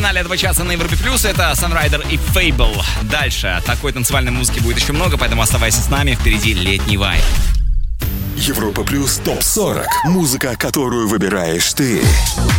финале этого часа на Европе Плюс. Это Sunrider и Fable. Дальше такой танцевальной музыки будет еще много, поэтому оставайся с нами. Впереди летний вайб. Европа Плюс ТОП-40. Музыка, которую выбираешь ты.